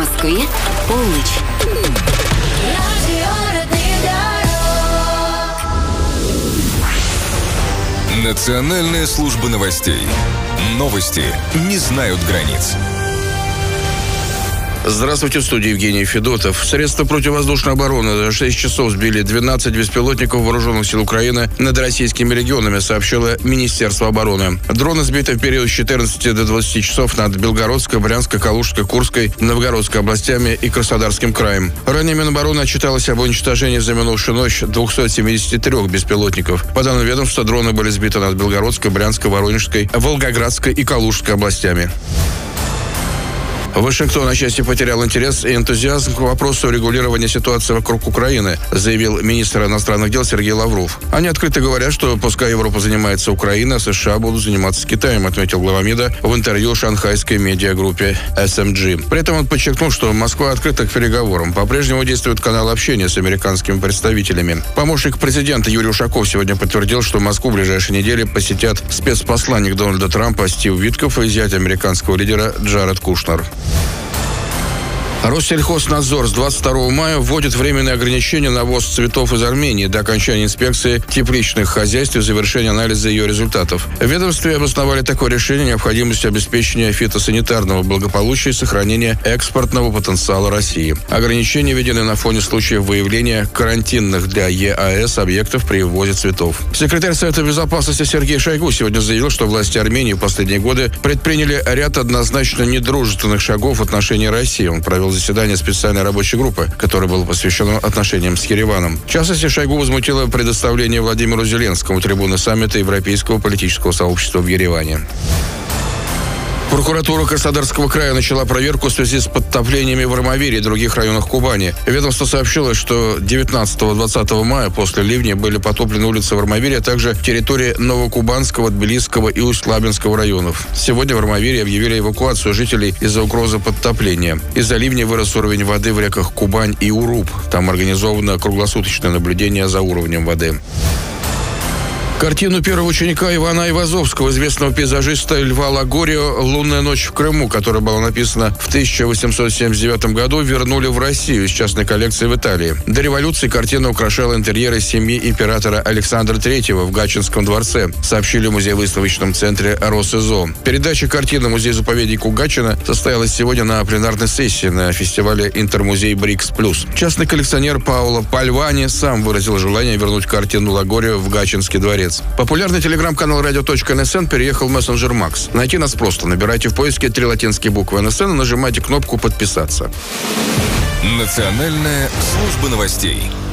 Москве полночь. Национальная служба новостей. Новости не знают границ. Здравствуйте, в студии Евгений Федотов. Средства противовоздушной обороны за 6 часов сбили 12 беспилотников вооруженных сил Украины над российскими регионами, сообщило Министерство обороны. Дроны сбиты в период с 14 до 20 часов над Белгородской, Брянской, Калужской, Курской, Новгородской областями и Краснодарским краем. Ранее Минобороны отчиталось об уничтожении за минувшую ночь 273 беспилотников. По данным ведомства, дроны были сбиты над Белгородской, Брянской, Воронежской, Волгоградской и Калужской областями. Вашингтон отчасти потерял интерес и энтузиазм к вопросу регулирования ситуации вокруг Украины, заявил министр иностранных дел Сергей Лавров. Они открыто говорят, что пускай Европа занимается Украиной, а США будут заниматься Китаем, отметил глава МИДа в интервью шанхайской медиагруппе SMG. При этом он подчеркнул, что Москва открыта к переговорам. По-прежнему действует канал общения с американскими представителями. Помощник президента Юрий Ушаков сегодня подтвердил, что Москву в ближайшие недели посетят спецпосланник Дональда Трампа Стив Витков и зять американского лидера Джаред Кушнер. Россельхознадзор с 22 мая вводит временные ограничения на ввоз цветов из Армении до окончания инспекции тепличных хозяйств и завершения анализа ее результатов. В ведомстве обосновали такое решение необходимостью обеспечения фитосанитарного благополучия и сохранения экспортного потенциала России. Ограничения введены на фоне случаев выявления карантинных для ЕАЭС объектов при ввозе цветов. Секретарь Совета Безопасности Сергей Шойгу сегодня заявил, что власти Армении в последние годы предприняли ряд однозначно недружественных шагов в отношении России. Он провел заседание специальной рабочей группы, которое было посвящено отношениям с Ереваном. В частности, Шойгу возмутило предоставление Владимиру Зеленскому трибуны саммита Европейского политического сообщества в Ереване. Прокуратура Краснодарского края начала проверку в связи с подтоплениями в Армавире и других районах Кубани. Ведомство сообщило, что 19-20 мая после ливня были потоплены улицы в Армавире, а также территории Новокубанского, Тбилисского и Усть-Лабинского районов. Сегодня в Армавире объявили эвакуацию жителей из-за угрозы подтопления. Из-за ливня вырос уровень воды в реках Кубань и Уруб. Там организовано круглосуточное наблюдение за уровнем воды. Картину первого ученика Ивана Айвазовского, известного пейзажиста Льва Лагорио «Лунная ночь в Крыму», которая была написана в 1879 году, вернули в Россию из частной коллекции в Италии. До революции картина украшала интерьеры семьи императора Александра III в Гатчинском дворце, сообщили в музее-выставочном центре «Росизо». Передача картины музею-заповеднику Гатчина состоялась сегодня на пленарной сессии на фестивале «Интермузей Брикс Плюс». Частный коллекционер Паоло Пальвани сам выразил желание вернуть картину Лагорио в Гатчинский дворец. Популярный телеграм-канал radio.nsn переехал в мессенджер Макс. Найти нас просто. Набирайте в поиске 3 латинские буквы НСН и нажимайте кнопку «Подписаться». Национальная служба новостей.